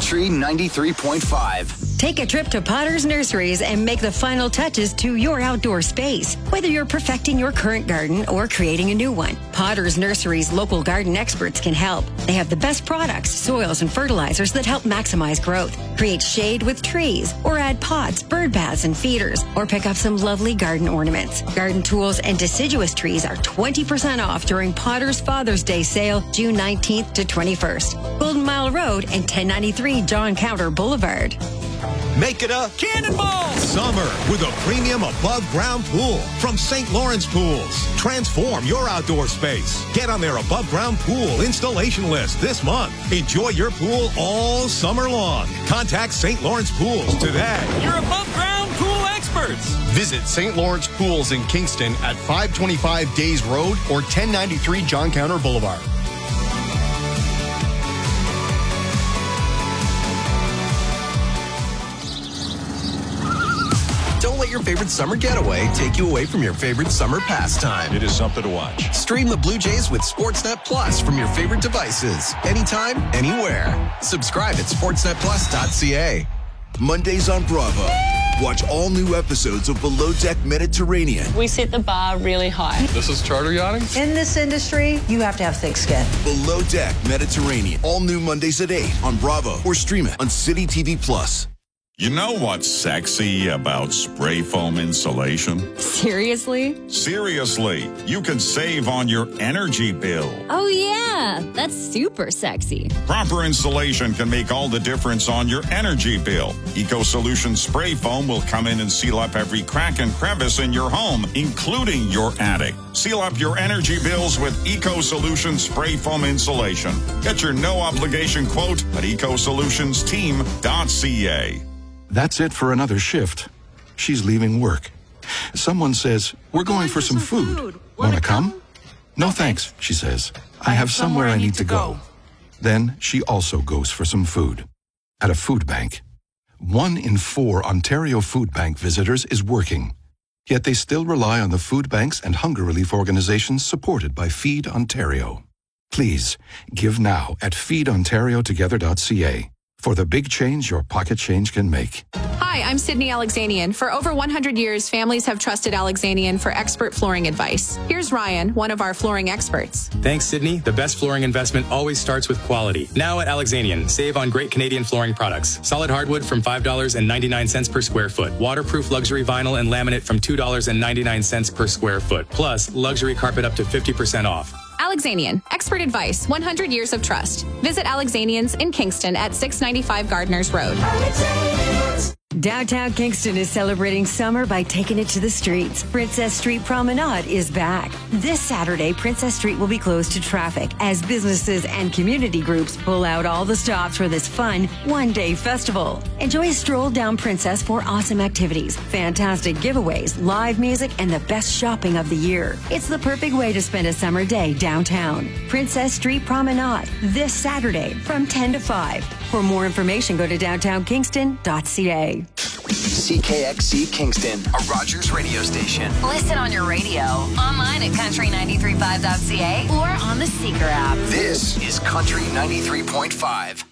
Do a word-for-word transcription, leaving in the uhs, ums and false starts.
Country ninety-three point five. Take a trip to Potter's Nurseries and make the final touches to your outdoor space. Whether you're perfecting your current garden or creating a new one, Potter's Nurseries local garden experts can help. They have the best products, soils, and fertilizers that help maximize growth. Create shade with trees, or add pots, bird baths, and feeders, or pick up some lovely garden ornaments. Garden tools and deciduous trees are twenty percent off during Potter's Father's Day sale, June nineteenth to twenty-first. Golden Mile Road and ten ninety-three John Counter Boulevard. Make it a cannonball summer with a premium above ground pool from Saint Lawrence Pools. Transform your outdoor space. Get on their above ground pool installation list this month. Enjoy your pool all summer long. Contact Saint Lawrence Pools today. Your above ground pool experts. Visit Saint Lawrence Pools in Kingston at five twenty-five Days Road or ten ninety-three John Counter Boulevard. Don't let your favorite summer getaway take you away from your favorite summer pastime. It is something to watch. Stream the Blue Jays with Sportsnet Plus from your favorite devices. Anytime, anywhere. Subscribe at sportsnet plus dot c a. Mondays on Bravo. Watch all new episodes of Below Deck Mediterranean. We set the bar really high. This is charter yachting? In this industry, you have to have thick skin. Below Deck Mediterranean. All new Mondays at eight on Bravo or stream it on City T V Plus. You know what's sexy about spray foam insulation? Seriously? Seriously, you can save on your energy bill. Oh yeah, that's super sexy. Proper insulation can make all the difference on your energy bill. EcoSolution Spray Foam will come in and seal up every crack and crevice in your home, including your attic. Seal up your energy bills with EcoSolution Spray Foam insulation. Get your no-obligation quote at eco solutions team dot c a. That's it for another shift. She's leaving work. Someone says, we're going for some food. Want to come? No thanks, she says. I have somewhere I need to go. Then she also goes for some food. At a food bank. One in four Ontario Food Bank visitors is working. Yet they still rely on the food banks and hunger relief organizations supported by Feed Ontario. Please, give now at feed ontario together dot c a. For the big change your pocket change can make. Hi, I'm Sydney Alexanian. For over one hundred years, families have trusted Alexanian for expert flooring advice. Here's Ryan, one of our flooring experts. Thanks, Sydney. The best flooring investment always starts with quality. Now at Alexanian, save on great Canadian flooring products. Solid hardwood from five dollars and ninety-nine cents per square foot. Waterproof luxury vinyl and laminate from two dollars and ninety-nine cents per square foot. Plus, luxury carpet up to fifty percent off. Alexanian, expert advice, one hundred years of trust. Visit Alexanians in Kingston at six ninety-five Gardeners Road. Downtown Kingston is celebrating summer by taking it to the streets. Princess Street Promenade is back. This Saturday, Princess Street will be closed to traffic as businesses and community groups pull out all the stops for this fun one-day festival. Enjoy a stroll down Princess for awesome activities, fantastic giveaways, live music, and the best shopping of the year. It's the perfect way to spend a summer day downtown. Princess Street Promenade, this Saturday from ten to five. For more information, go to downtown kingston dot c a. C K X C Kingston, a Rogers radio station. Listen on your radio, online at country ninety-three point five dot c a, or on the Seeker app. This is Country ninety-three point five.